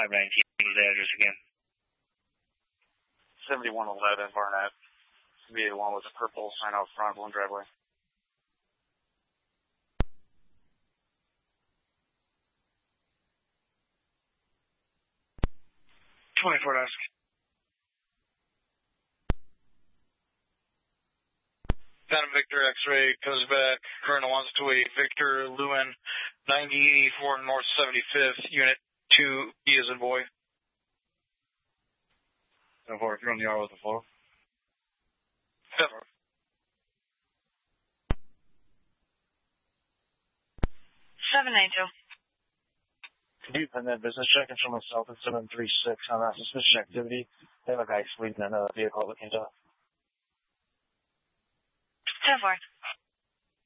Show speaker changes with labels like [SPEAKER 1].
[SPEAKER 1] 519 is the address again.
[SPEAKER 2] 7111 Barnett. Be the one with the purple sign out front, one driveway.
[SPEAKER 1] 24 desk.
[SPEAKER 3] Phantom Victor X-ray comes back. Colonel wants to wait. Victor Lewin, 9084 North 75th, Unit 2, E as in boy.
[SPEAKER 1] 10-4, if you're on the R with the floor.
[SPEAKER 3] 10-4.
[SPEAKER 4] Could you pen that business check and show myself at 736 on that suspicious activity? They have a guy sleeping in a vehicle looking to.
[SPEAKER 5] 10-4.